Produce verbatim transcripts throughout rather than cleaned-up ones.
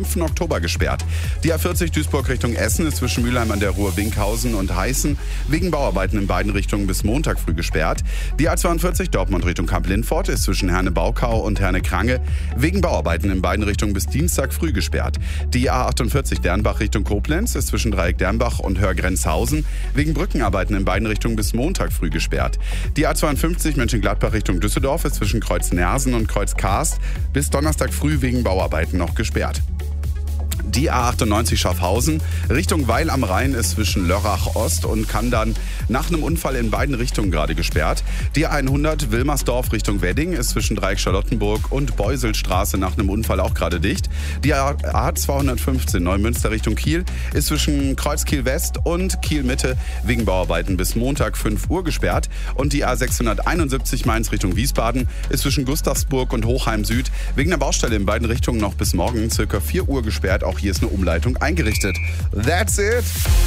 fünften Oktober gesperrt. Die A vierzig Duisburg Richtung Essen ist zwischen Mülheim an der Ruhr, Winkhausen und Heißen wegen Bauarbeiten in beiden Richtungen bis Montag früh gesperrt. Die A zweiundvierzig Dortmund Richtung Kamp-Lindfort ist zwischen Herne-Baukau und Herne-Krange wegen Bauarbeiten in beiden Richtungen bis Dienstag früh gesperrt. Die A achtundvierzig Dernbach Richtung Koblenz ist zwischen Dreieck Dernbach und Hörgrenzhausen wegen Brückenarbeiten in beiden Richtungen bis Montag früh gesperrt. Die A zweiundfünfzig Mönchengladbach Richtung Düsseldorf ist zwischen Kreuz Nersen und Kreuz Karst bis Donnerstag früh wegen Bauarbeiten noch gesperrt. Die A achtundneunzig Schaffhausen Richtung Weil am Rhein ist zwischen Lörrach Ost und kann dann nach einem Unfall in beiden Richtungen gerade gesperrt. Die A hundert Wilmersdorf Richtung Wedding ist zwischen Dreieck Charlottenburg und Beuselstraße nach einem Unfall auch gerade dicht. Die A zweihundertfünfzehn Neumünster Richtung Kiel ist zwischen Kreuz Kiel West und Kiel Mitte wegen Bauarbeiten bis Montag fünf Uhr gesperrt. Und die A sechshunderteinundsiebzig Mainz Richtung Wiesbaden ist zwischen Gustavsburg und Hochheim Süd wegen der Baustelle in beiden Richtungen noch bis morgen circa vier Uhr gesperrt. Auch hier ist eine Umleitung eingerichtet. That's it!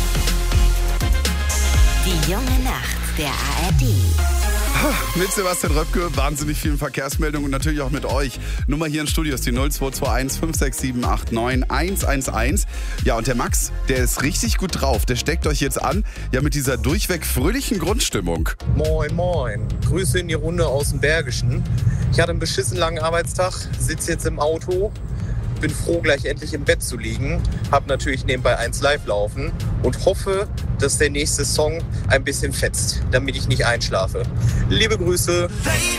Die junge Nacht der A R D. Mit Sebastian Röpke, wahnsinnig vielen Verkehrsmeldungen und natürlich auch mit euch. Nummer hier im Studio ist die null zwei zwei eins fünf sechs sieben acht neun eins eins eins. Ja, und der Max, der ist richtig gut drauf. Der steckt euch jetzt an, ja, mit dieser durchweg fröhlichen Grundstimmung. Moin, moin. Grüße in die Runde aus dem Bergischen. Ich hatte einen beschissen langen Arbeitstag, sitze jetzt im Auto. Bin froh, gleich endlich im Bett zu liegen. Hab natürlich nebenbei eins live laufen und hoffe, dass der nächste Song ein bisschen fetzt, damit ich nicht einschlafe. Liebe Grüße.